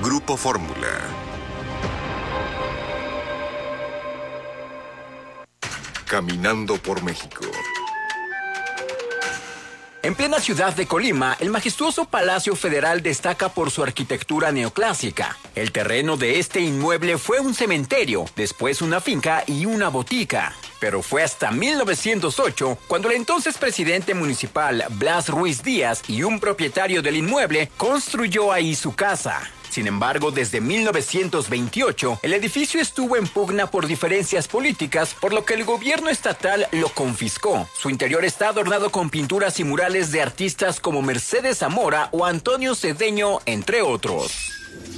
Grupo Fórmula. Caminando por México. En plena ciudad de Colima, el majestuoso Palacio Federal destaca por su arquitectura neoclásica. El terreno de este inmueble fue un cementerio, después una finca y una botica. Pero fue hasta 1908 cuando el entonces presidente municipal Blas Ruiz Díaz y un propietario del inmueble construyó ahí su casa. Sin embargo, desde 1928, el edificio estuvo en pugna por diferencias políticas, por lo que el gobierno estatal lo confiscó. Su interior está adornado con pinturas y murales de artistas como Mercedes Zamora o Antonio Cedeño, entre otros.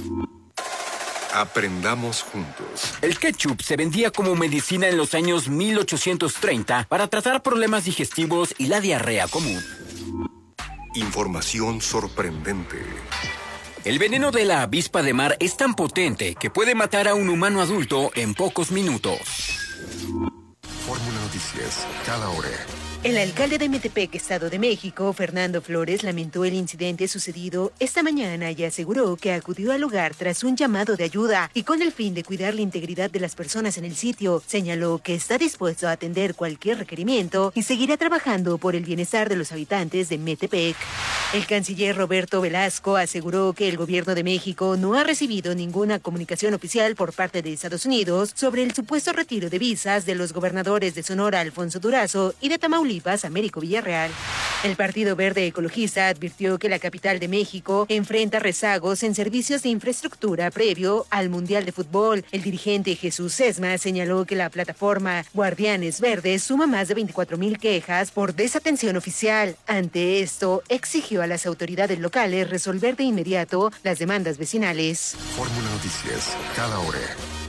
Aprendamos juntos. El ketchup se vendía como medicina en los años 1830 para tratar problemas digestivos y la diarrea común. Información sorprendente. El veneno de la avispa de mar es tan potente que puede matar a un humano adulto en pocos minutos. Fórmula Noticias, cada hora. El alcalde de Metepec, Estado de México, Fernando Flores, lamentó el incidente sucedido esta mañana y aseguró que acudió al lugar tras un llamado de ayuda y con el fin de cuidar la integridad de las personas en el sitio. Señaló que está dispuesto a atender cualquier requerimiento y seguirá trabajando por el bienestar de los habitantes de Metepec. El canciller Roberto Velasco aseguró que el gobierno de México no ha recibido ninguna comunicación oficial por parte de Estados Unidos sobre el supuesto retiro de visas de los gobernadores de Sonora, Alfonso Durazo, y de Tamaulipas, Américo Villarreal. El Partido Verde Ecologista advirtió que la capital de México enfrenta rezagos en servicios de infraestructura previo al Mundial de Fútbol. El dirigente Jesús Sesma señaló que la plataforma Guardianes Verdes suma más de 24,000 quejas por desatención oficial. Ante esto, exigió a las autoridades locales resolver de inmediato las demandas vecinales. Fórmula Noticias, cada hora.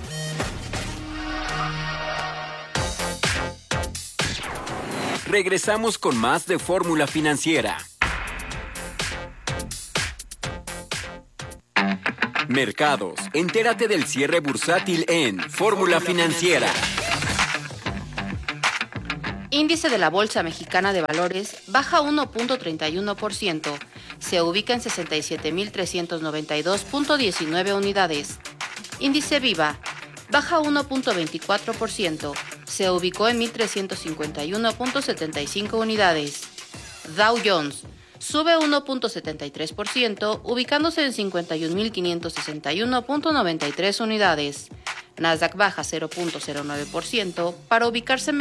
Regresamos con más de Fórmula Financiera. Mercados. Entérate del cierre bursátil en Fórmula Financiera. Índice de la Bolsa Mexicana de Valores baja 1.31%. Se ubica en 67.392.19 unidades. Índice Viva baja 1.24%. Se ubicó en 1.351.75 unidades. Dow Jones sube 1.73%, ubicándose en 51.561.93 unidades. Nasdaq baja 0.09% para ubicarse en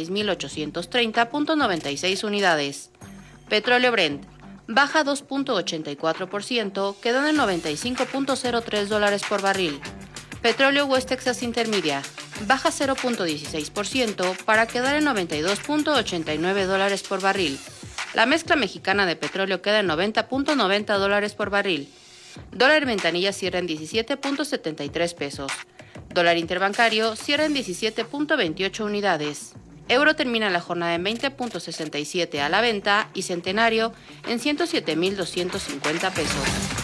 26.830.96 unidades. Petróleo Brent baja 2.84%, quedando en $95.03 por barril. Petróleo West Texas Intermedia baja 0.16% para quedar en $92.89 por barril. La mezcla mexicana de petróleo queda en $90.90 por barril. Dólar ventanilla cierra en 17.73 pesos. Dólar interbancario cierra en 17.28 unidades. Euro termina la jornada en 20.67 a la venta y Centenario en 107.250 pesos.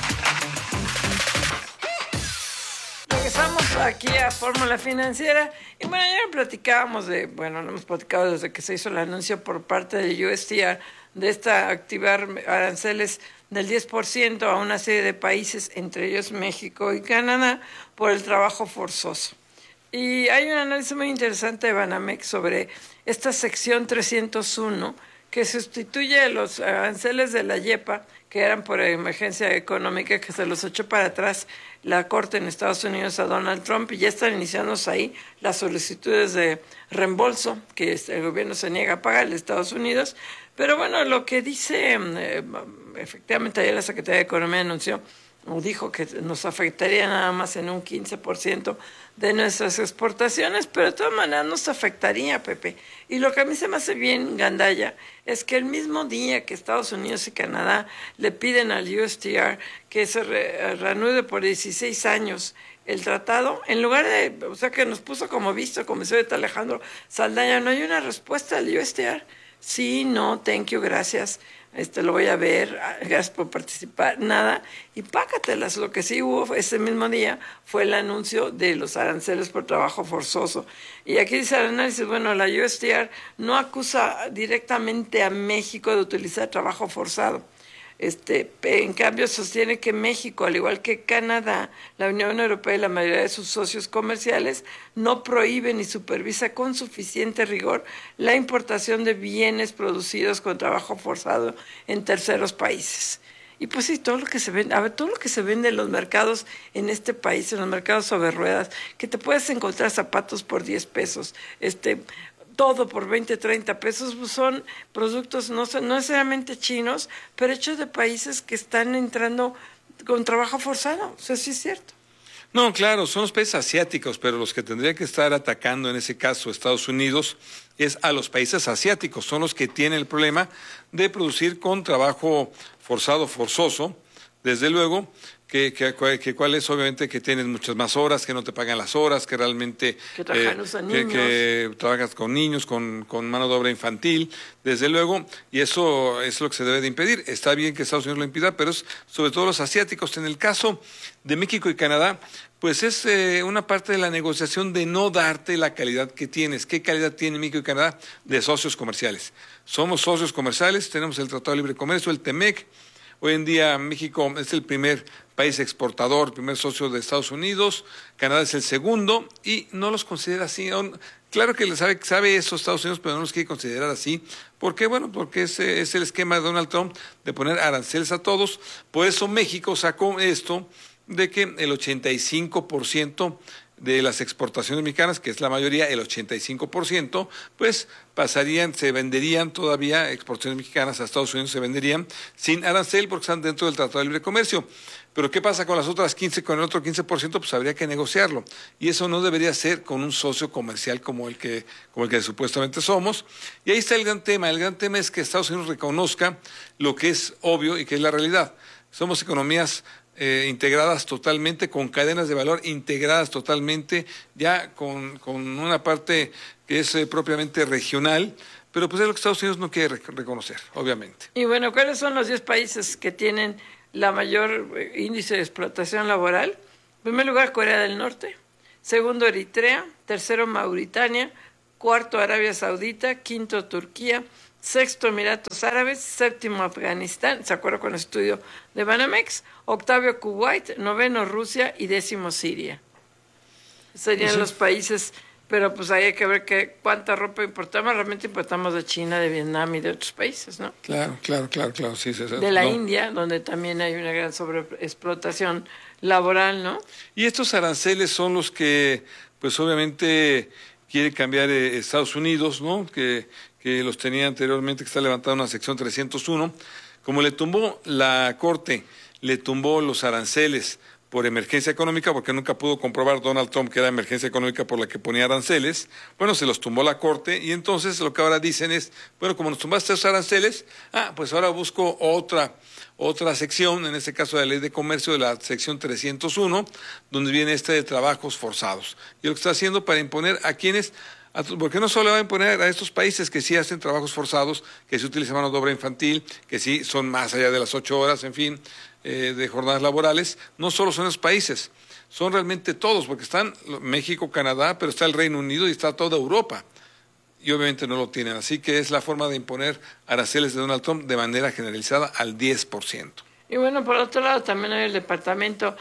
Regresamos aquí a Fórmula Financiera y bueno, ya platicábamos lo hemos platicado desde que se hizo el anuncio por parte del USTR de activar aranceles del 10% a una serie de países, entre ellos México y Canadá, por el trabajo forzoso. Y hay un análisis muy interesante de Banamex sobre esta sección 301 que sustituye a los aranceles de la YEPA, que eran por emergencia económica, que se los echó para atrás la Corte en Estados Unidos a Donald Trump, y ya están iniciándose ahí las solicitudes de reembolso que el gobierno se niega a pagar en Estados Unidos. Pero bueno, lo que dice, efectivamente ayer la Secretaría de Economía anunció, o dijo que nos afectaría nada más en un 15% de nuestras exportaciones, pero de todas maneras nos afectaría, Pepe. Y lo que a mí se me hace bien gandalla es que el mismo día que Estados Unidos y Canadá le piden al USTR que se reanude por 16 años el tratado, en lugar de, que nos puso como visto, como dice ahorita Alejandro Saldaña, no hay una respuesta al USTR. Sí, no, thank you, gracias. Lo voy a ver, gracias por participar, nada, y págatelas. Lo que sí hubo ese mismo día fue el anuncio de los aranceles por trabajo forzoso. Y aquí dice el análisis, la USTR no acusa directamente a México de utilizar trabajo forzado. En cambio, sostiene que México, al igual que Canadá, la Unión Europea y la mayoría de sus socios comerciales, no prohíbe ni supervisa con suficiente rigor la importación de bienes producidos con trabajo forzado en terceros países. Y pues sí, todo lo que se vende, todo lo que se vende en los mercados en este país, en los mercados sobre ruedas, que te puedes encontrar zapatos por 10 pesos, todo por 20, 30 pesos, pues son productos no necesariamente chinos, pero hechos de países que están entrando con trabajo forzado. Eso sí es cierto. No, claro, son los países asiáticos, pero los que tendría que estar atacando en ese caso Estados Unidos es a los países asiáticos. Son los que tienen el problema de producir con trabajo forzado, forzoso, desde luego, que cuál es obviamente que tienes muchas más horas, que no te pagan las horas, que realmente que trabajas con niños, con mano de obra infantil, desde luego, y eso es lo que se debe de impedir. Está bien que Estados Unidos lo impida, pero es sobre todo los asiáticos. En el caso de México y Canadá, pues es una parte de la negociación de no darte la calidad que tienes. ¿Qué calidad tiene México y Canadá? De socios comerciales. Somos socios comerciales, tenemos el Tratado de Libre Comercio, el TEMEC. Hoy en día México es el primer país exportador, el primer socio de Estados Unidos, Canadá es el segundo y no los considera así. Claro que sabe eso Estados Unidos, pero no los quiere considerar así. ¿Por qué? Bueno, porque ese es el esquema de Donald Trump de poner aranceles a todos. Por eso México sacó esto de que el 85% de las exportaciones mexicanas, que es la mayoría, el 85%, pues se venderían todavía, exportaciones mexicanas a Estados Unidos se venderían sin arancel porque están dentro del Tratado de Libre Comercio. Pero ¿qué pasa con las otras 15, con el otro 15%? Pues habría que negociarlo. Y eso no debería ser con un socio comercial como el que supuestamente somos. Y ahí está el gran tema. El gran tema es que Estados Unidos reconozca lo que es obvio y que es la realidad. Somos economías integradas totalmente, con cadenas de valor integradas totalmente, ya con una parte que es propiamente regional, pero pues es lo que Estados Unidos no quiere reconocer, obviamente. Y bueno, ¿cuáles son los 10 países que tienen la mayor índice de explotación laboral? En primer lugar, Corea del Norte, segundo, Eritrea, tercero, Mauritania, cuarto, Arabia Saudita, quinto, Turquía, sexto, Emiratos Árabes, séptimo, Afganistán, ¿se acuerda con el estudio de Banamex? Octavio, Kuwait, noveno, Rusia y décimo, Siria. Serían los países, pero pues ahí hay que ver cuánta ropa importamos. Realmente importamos de China, de Vietnam y de otros países, ¿no? Claro, sí. De la India, donde también hay una gran sobreexplotación laboral, ¿no? Y estos aranceles son los que, pues obviamente, quiere cambiar Estados Unidos, ¿no? Que los tenía anteriormente, que está levantada una sección 301. Como le tumbó la Corte, le tumbó los aranceles por emergencia económica, porque nunca pudo comprobar Donald Trump que era emergencia económica por la que ponía aranceles, bueno, se los tumbó la Corte, y entonces lo que ahora dicen es, bueno, como nos tumbaste esos aranceles, pues ahora busco otra sección, en este caso de la Ley de Comercio, de la sección 301, donde viene de trabajos forzados. Y lo que está haciendo para imponer a quienes... Porque no solo va a imponer a estos países que sí hacen trabajos forzados, que sí utilizan mano de obra infantil, que sí son más allá de las 8 horas, en fin, de jornadas laborales, no solo son esos países, son realmente todos, porque están México, Canadá, pero está el Reino Unido y está toda Europa. Y obviamente no lo tienen, así que es la forma de imponer aranceles de Donald Trump de manera generalizada al 10%. Y bueno, por otro lado también hay el Departamento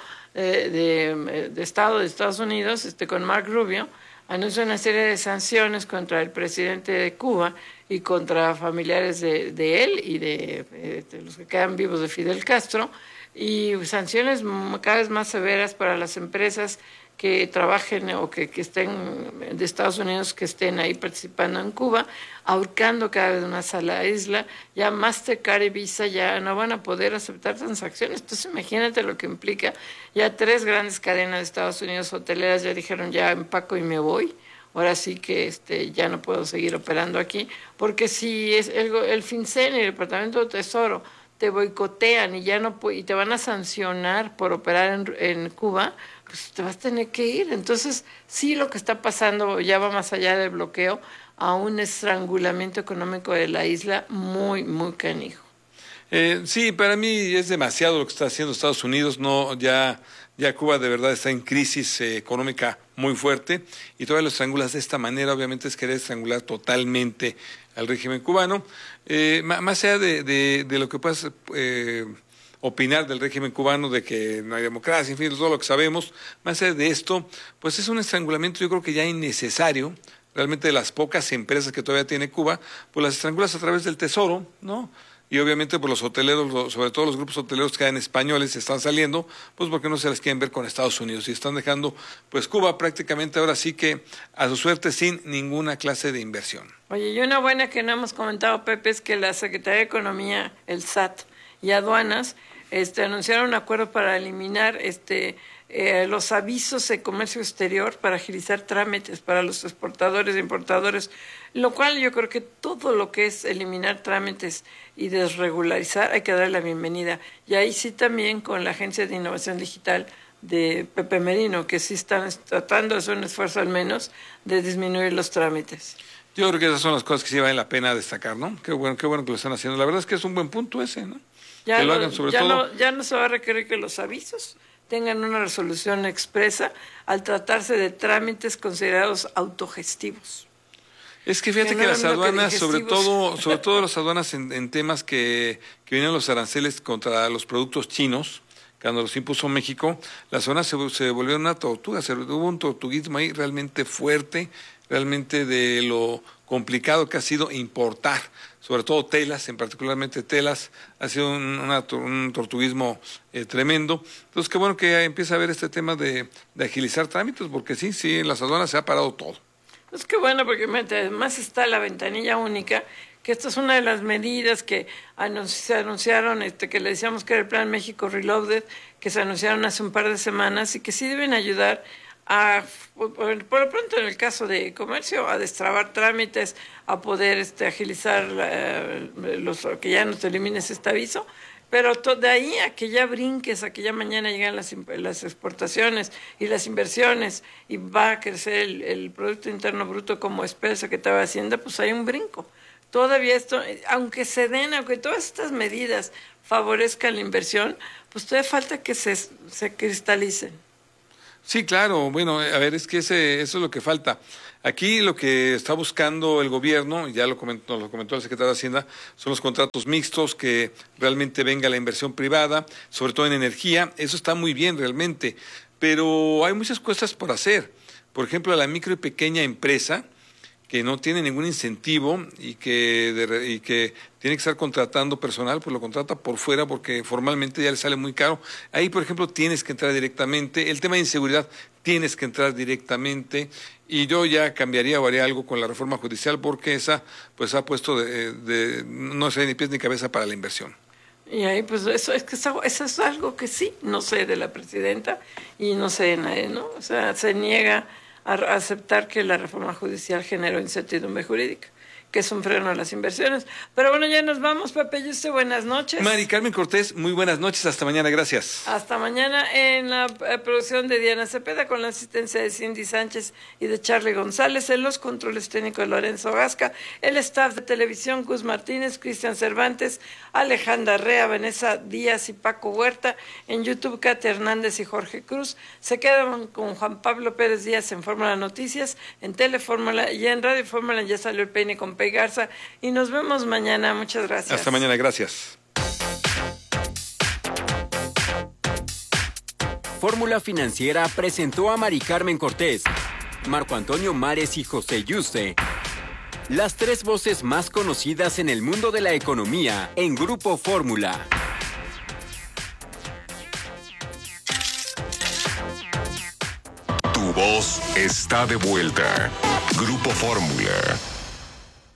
de Estado de Estados Unidos, con Mark Rubio, anunció una serie de sanciones contra el presidente de Cuba y contra familiares de él y de los que quedan vivos de Fidel Castro, y sanciones cada vez más severas para las empresas que trabajen o que estén de Estados Unidos, que estén ahí participando en Cuba, ahorcando cada vez más a la isla. Ya Mastercard y Visa ya no van a poder aceptar transacciones. Entonces imagínate lo que implica. Ya 3 grandes cadenas de Estados Unidos hoteleras ya dijeron, ya empaco y me voy. Ahora sí que ya no puedo seguir operando aquí, porque si es el FinCEN y el Departamento de Tesoro te boicotean y ya no y te van a sancionar por operar en Cuba, pues te vas a tener que ir. Entonces, sí, lo que está pasando ya va más allá del bloqueo a un estrangulamiento económico de la isla muy, muy canijo. Sí, para mí es demasiado lo que está haciendo Estados Unidos. No, ya Cuba de verdad está en crisis económica muy fuerte y todavía lo estrangulas de esta manera. Obviamente es querer estrangular totalmente al régimen cubano. Más allá de lo que puedas opinar del régimen cubano, de que no hay democracia, en fin, todo lo que sabemos, más allá de esto, pues es un estrangulamiento yo creo que ya innecesario, realmente de las pocas empresas que todavía tiene Cuba, pues las estrangulas a través del Tesoro, ¿no? Y obviamente pues los hoteleros, sobre todo los grupos hoteleros que hay en españoles están saliendo, pues porque no se les quieren ver con Estados Unidos y están dejando pues Cuba prácticamente ahora sí que a su suerte sin ninguna clase de inversión. Oye, y una buena que no hemos comentado, Pepe, es que la Secretaría de Economía, el SAT y Aduanas anunciaron un acuerdo para eliminar los avisos de comercio exterior para agilizar trámites para los exportadores e importadores, lo cual yo creo que todo lo que es eliminar trámites y desregularizar hay que darle la bienvenida. Y ahí sí también con la Agencia de Innovación Digital de Pepe Merino, que sí están tratando de hacer un esfuerzo al menos de disminuir los trámites. Yo creo que esas son las cosas que sí valen la pena destacar, ¿no? Qué bueno que lo están haciendo. La verdad es que es un buen punto ese, ¿no? Que lo hagan sobre todo. Ya no se va a requerir que los avisos tengan una resolución expresa al tratarse de trámites considerados autogestivos. Es que fíjate que las aduanas, sobre todo las aduanas en temas que vienen los aranceles contra los productos chinos, cuando los impuso México, las aduanas se volvieron una tortuga, hubo un tortuguismo ahí realmente fuerte, realmente de lo complicado que ha sido importar, sobre todo telas, en particularmente telas, ha sido un tortuguismo tremendo. Entonces, qué bueno que empieza a haber este tema de agilizar trámites, porque sí, en las aduanas se ha parado todo. Es que bueno, porque además está la ventanilla única, que esta es una de las medidas que se anunciaron, que le decíamos que era el Plan México Reloaded, que se anunciaron hace un par de semanas y que sí deben ayudar a, por lo pronto en el caso de comercio, a destrabar trámites, a poder agilizar que ya no te elimines este aviso, pero de ahí a que ya brinques, a que ya mañana llegan las exportaciones y las inversiones y va a crecer el Producto Interno Bruto como espera el secretario de Hacienda, pues hay un brinco. Todavía esto, aunque todas estas medidas favorezcan la inversión, pues todavía falta que se cristalicen. Sí, claro, bueno, a ver, es que eso es lo que falta. Aquí lo que está buscando el gobierno, ya lo comentó el secretario de Hacienda, son los contratos mixtos, que realmente venga la inversión privada, sobre todo en energía. Eso está muy bien realmente, pero hay muchas cosas por hacer. Por ejemplo, a la micro y pequeña empresa, que no tiene ningún incentivo y que tiene que estar contratando personal, pues lo contrata por fuera porque formalmente ya le sale muy caro. Ahí, por ejemplo, tienes que entrar directamente. El tema de inseguridad, tienes que entrar directamente. Y yo ya cambiaría o haría algo con la reforma judicial porque esa pues ha puesto no sé ni pies ni cabeza para la inversión. Y ahí pues eso es algo que sí no sé de la presidenta y no sé de nadie, ¿no? O sea, se niega a aceptar que la reforma judicial generó incertidumbre jurídica, que es un freno a las inversiones. Pero bueno, ya nos vamos, Pepe y usted, buenas noches. Mari Carmen Cortés, muy buenas noches, hasta mañana, gracias. Hasta mañana en la producción de Diana Cepeda, con la asistencia de Cindy Sánchez y de Charlie González, en los controles técnicos de Lorenzo Gasca, el staff de televisión, Gus Martínez, Cristian Cervantes, Alejandra Rea, Vanessa Díaz y Paco Huerta, en YouTube, Katia Hernández y Jorge Cruz. Se quedan con Juan Pablo Pérez Díaz en Fórmula Noticias, en Telefórmula y en Radio Fórmula ya salió el peine con Pei Garza, y nos vemos mañana. Muchas gracias. Hasta mañana, gracias. Fórmula Financiera presentó a Mari Carmen Cortés, Marco Antonio Mares y José Yuste, las tres voces más conocidas en el mundo de la economía en Grupo Fórmula. Tu voz está de vuelta. Grupo Fórmula.